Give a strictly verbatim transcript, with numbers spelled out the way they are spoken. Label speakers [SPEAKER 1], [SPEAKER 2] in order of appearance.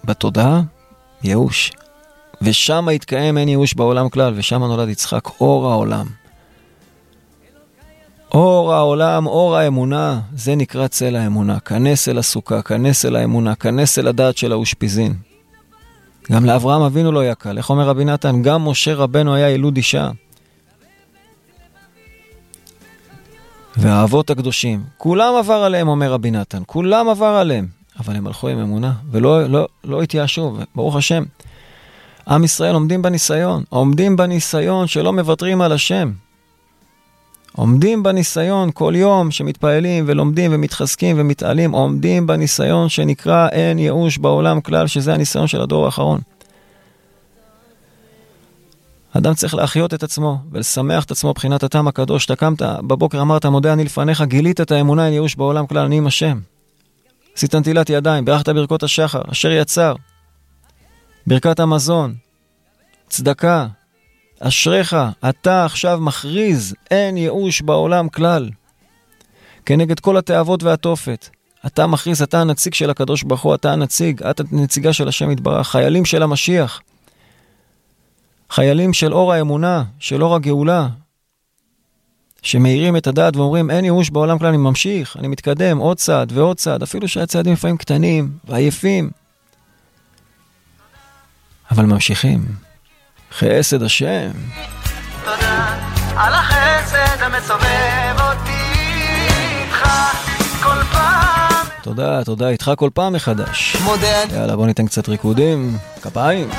[SPEAKER 1] בתודעה, ייאוש. ושם התקיים אין ייאוש בעולם כלל, ושם נולד יצחק, אור העולם. אור העולם, אור האמונה, זה נקרא צל האמונה. כנס אל הסוכה, כנס אל האמונה, כנס אל הדעת של האושפיזין. גם לאברהם אבינו לא היה קל. איך אומר רבי נתן? גם משה רבנו היה ילוד אישה. והאבות הקדושים, כולם עבר עליהם, אומר רבי נתן, כולם עבר עליהם, אבל הם הלכו עם אמונה, ולא לא, לא התייאשו, ברוך השם. עם ישראל עומדים בניסיון, עומדים בניסיון שלא מוותרים על השם. עומדים בניסיון כל יום שמתפעלים ולומדים ומתחזקים ומתעלים, עומדים בניסיון שנקרא אין ייאוש בעולם כלל, שזה הניסיון של הדור האחרון. אדם צריך להחיות את עצמו ולשמח את עצמו בחינת הטעם הקדוש. אתה קמת בבוקר, אמרת מודה אני לפניך, גילית את האמונה, אין ייאוש בעולם כלל, אני עם השם. עשית נטילת ידיים, ברכת ברכות השחר, אשר יצר, ברכת המזון, צדקה, אשריך, אתה עכשיו מכריז, אין ייאוש בעולם כלל. כנגד כל התאוות והתופת. אתה מכריז, אתה הנציג של הקדוש ברוך הוא, אתה הנציג, אתה הנציגה של השם יתברך, חיילים של המשיח. חיילים של אור האמונה, של אור הגאולה, שמאירים את הדעת ואומרים, אין ייאוש בעולם כלל, אני ממשיך, אני מתקדם, עוד צעד ועוד צעד, אפילו שהצעדים לפעמים קטנים ועייפים. אבל ממשיכים. חסד השם.
[SPEAKER 2] תודה על החסד המסובב אותי איתך כל פעם.
[SPEAKER 1] תודה, תודה, איתך כל פעם מחדש.
[SPEAKER 2] מודה.
[SPEAKER 1] יאללה, בוא ניתן קצת ריקודים. כפיים.